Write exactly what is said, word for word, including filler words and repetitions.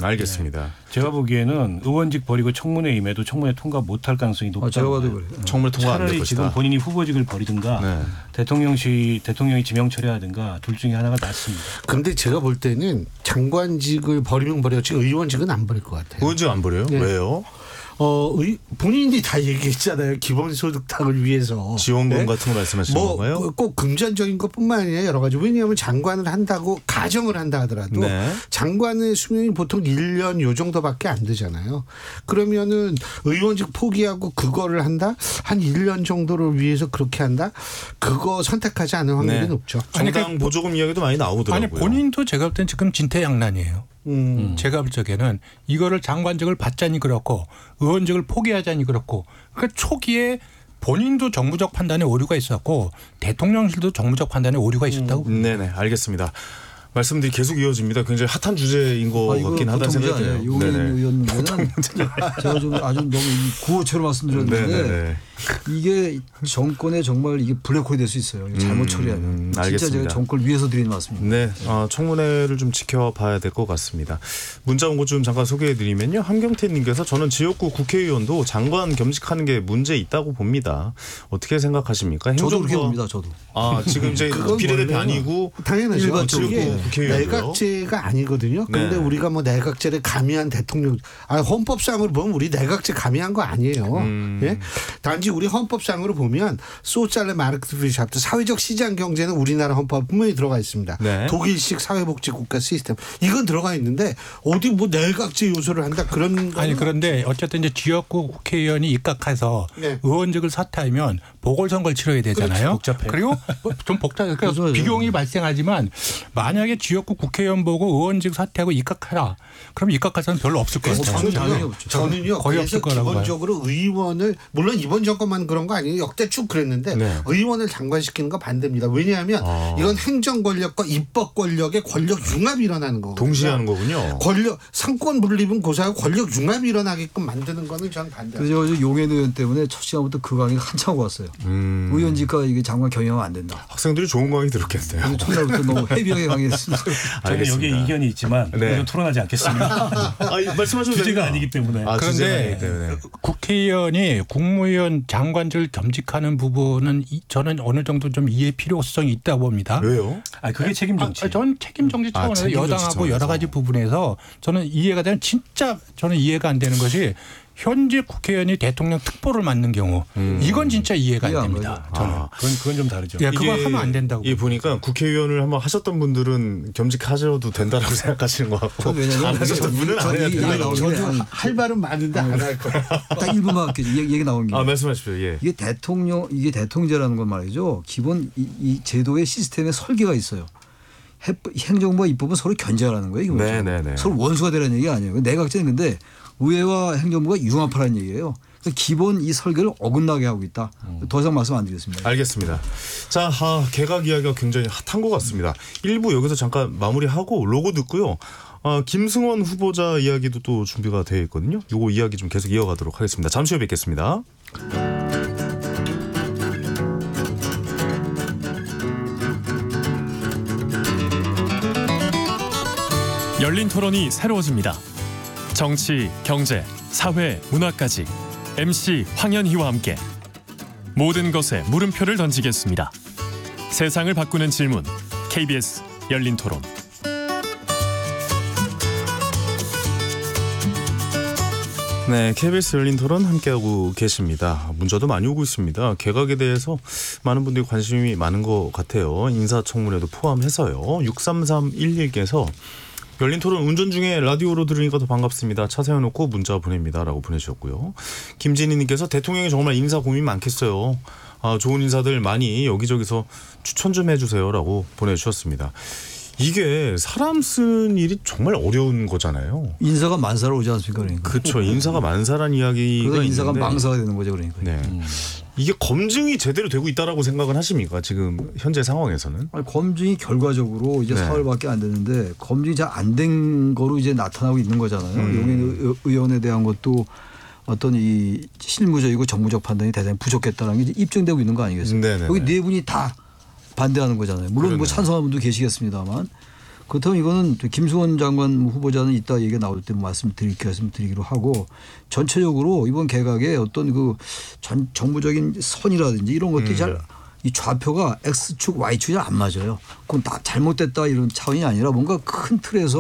알겠습니다. 네. 제가 보기에는 의원직 버리고 청문회 임해도 청문회 통과 못할 가능성이 높다고. 아, 제가 봐도 그래요. 청문회 통과 안 될 차라리 것이다. 지금 본인이 후보직을 버리든가 네. 대통령실 대통령이 지명 처리하든가 둘 중에 하나가 낫습니다. 그런데 제가 볼 때는 장관직을 버리면 버렸지 의원직은 안 버릴 것 같아요. 의원직 안 버려요? 네. 왜요? 어, 의, 본인이 다 얘기했잖아요. 기본소득당을 위해서. 지원금 네? 같은 거 말씀하시는 뭐, 건가요? 꼭 금전적인 것뿐만 아니라 여러 가지. 왜냐하면 장관을 한다고 가정을 한다 하더라도 네. 장관의 수명이 보통 일 년 요 정도밖에 안 되잖아요. 그러면은 의원직 포기하고 그거를 한다? 한 일 년 정도를 위해서 그렇게 한다? 그거 선택하지 않을 확률이 네. 높죠. 정당 아니, 보조금 이야기도 많이 나오더라고요. 아니 본인도 제가 볼 땐 지금 진퇴양난이에요. 음. 제가 볼 적에는 이거를 장관직을 받자니 그렇고 의원직을 포기하자니 그렇고 그러니까 초기에 본인도 정무적 판단에 오류가 있었고 대통령실도 정무적 판단에 오류가 있었다고. 음. 네네 알겠습니다. 말씀들이 계속 이어집니다. 굉장히 핫한 주제인 것 아, 같긴 하다는 생각이 들어요. 들어요. 용인 의원 문제는 제가 좀 아주 너무 구호처럼 말씀드렸는데 네네네. 이게 정권에 정말 이게 블랙홀이 될 수 있어요. 잘못 음, 처리하면. 진짜 알겠습니다. 제가 정권을 위해서 드리는 말씀입니다. 네, 어, 청문회를 좀 지켜봐야 될 것 같습니다. 문자 온 것 좀 잠깐 소개해드리면요. 한경태님께서 저는 지역구 국회의원도 장관 겸직하는 게 문제 있다고 봅니다. 어떻게 생각하십니까? 저도 그렇게 행정부가- 봅니다. 저도. 아 지금 이제 비례대표 아니고 당연하죠. 일반적으로. 이게 국회의원이요? 내각제가 아니거든요. 그런데 네. 우리가 뭐 내각제를 가미한 대통령, 아 헌법상으로 보면 우리 내각제 가미한 거 아니에요. 음. 예? 단지 우리 헌법상으로 보면 소셜 마르크트 비샤프트 사회적 시장 경제는 우리나라 헌법 분명히 들어가 있습니다. 네. 독일식 사회복지 국가 시스템 이건 들어가 있는데 어디 뭐 내각제 요소를 한다 그런 아니 그런데 어쨌든 이제 지역구 국회의원이 입각해서 네. 의원직을 사퇴하면 보궐선거를 치러야 되잖아요. 그렇죠. 복잡해요. 그리고 좀 복잡해요. 그러니까 그렇죠. 비용이 발생하지만 만약에 지역구 국회의원 보고 의원직 사퇴하고 입각하라. 그럼 입각할 사람 별로 없을 것 같아요. 저는 당연히 저는요, 없죠. 저는요. 거의 그래서 없을 거라고 기본적으로 의원을 물론 이번 정권만 그런 거 아니에요. 역대 쭉 그랬는데 네. 의원을 장관시키는 거 반대입니다. 왜냐하면 아. 이건 행정 권력과 입법 권력의 권력 융합이 일어나는 거거든요. 동시에 하는 거군요. 권력 상권 분립은 고사하고 권력 융합이 일어나게끔 만드는 거는 전 반대합니다. 그래서 용인 의원 때문에 첫 시간부터 그 강의가 한참 오고 왔어요. 음. 의원직과 이게 장관 경영하면 안 된다. 학생들이 좋은 강의 들었겠어요. 그래서 첫날부터 너무 헤비하게 강의했습니다. 저는 여기에 알겠습니다. 이견이 있지만 네. 오늘 토론하지 않겠습니다. 아, 말씀하셔도 주제가 됩니다. 아니기 때문에. 아, 주제가 그런데 아니기 때문에. 국회의원이 국무위원 장관직을 겸직하는 부분은 이- 저는 어느 정도 좀 이해 필요성이 있다고 봅니다. 왜요? 아 그게 책임 정치. 아, 전 책임 정치 아, 차원에서 책임 정치 여당하고 차원에서. 여러 가지 부분에서 저는 이해가 되는 진짜 저는 이해가 안 되는 것이 현재 국회의원이 대통령 특보를 맡는 경우 음. 이건 진짜 이해가 이해 안 안 됩니다. 가죠. 저는. 아. 그건 그건 좀 다르죠. 예, 그건 하면 안 된다고. 이 보니까 국회의원을 한번 하셨던 분들은 겸직하셔도 된다라고 생각하시는 것 같고. 저는 왜냐면 안 하셨던 분은 안 해야 이게 된다고. 나오는 게 저도 할 말은 많은데 안 할 거예요. 딱 일 분만 할게요. 얘기, 얘기 나온 게. 아 말씀하십시오. 예. 이게 대통령 이게 대통령제라는 건 말이죠. 기본 이, 이 제도의 시스템에 설계가 있어요. 해- 행정부와 입법은 서로 견제하라는 거예요. 이게 네, 네, 네. 서로 원수가 되라는 얘기 아니에요. 내각제는 근데 의회와 행정부가 융합하라는 얘기예요. 그래서 기본 이 설계를 어긋나게 하고 있다. 더 이상 말씀 안 드리겠습니다. 알겠습니다. 자, 아, 개각 이야기가 굉장히 핫한 것 같습니다. 일 부 여기서 잠깐 마무리하고 로고 듣고요. 아, 김승원 후보자 이야기도 또 준비가 되어 있거든요. 요거 이야기 좀 계속 이어가도록 하겠습니다. 잠시 후에 뵙겠습니다. 열린 토론이 새로워집니다. 정치, 경제, 사회, 문화까지 엠씨 황현희와 함께 모든 것에 물음표를 던지겠습니다. 세상을 바꾸는 질문 케이비에스 열린 토론. 네, 케이비에스 열린 토론 함께하고 계십니다. 문자도 많이 오고 있습니다. 개각에 대해서 많은 분들이 관심이 많은 것 같아요. 인사청문회도 포함해서요. 육삼삼일일께서 열린 토론 운전 중에 라디오로 들으니까 더 반갑습니다. 차 세워놓고 문자 보냅니다. 라고 보내주셨고요. 김진희님께서 대통령이 정말 인사 고민 많겠어요. 아, 좋은 인사들 많이 여기저기서 추천 좀 해주세요. 라고 보내주셨습니다. 이게 사람 쓴 일이 정말 어려운 거잖아요. 인사가 만사로 오지 않습니까? 그러니까. 그렇죠. 인사가 만사란 이야기가 그래서 인사가 있는데 망사가 되는 거죠. 그러니까. 네. 이게 검증이 제대로 되고 있다라고 생각은 하십니까? 지금 현재 상황에서는? 아니, 검증이 결과적으로 이제 네. 사흘밖에 안 됐는데 검증이 잘 안 된 거로 이제 나타나고 있는 거잖아요. 음. 용인 의- 의원에 대한 것도 어떤 이 실무적이고 정무적 판단이 대단히 부족했다는 게 이제 입증되고 있는 거 아니겠습니까? 네네네. 여기 네 분이 다 반대하는 거잖아요. 물론 뭐 그러네요. 찬성하는 분도 계시겠습니다만 그렇다면 이거는 김수원 장관 후보자는 이따 얘기가 나올 때 말씀드리기로 하고 전체적으로 이번 개각에 어떤 그 전 정부적인 선이라든지 이런 것들이 음. 잘 이 좌표가 X축, Y축이 안 맞아요. 그건 다 잘못됐다 이런 차원이 아니라 뭔가 큰 틀에서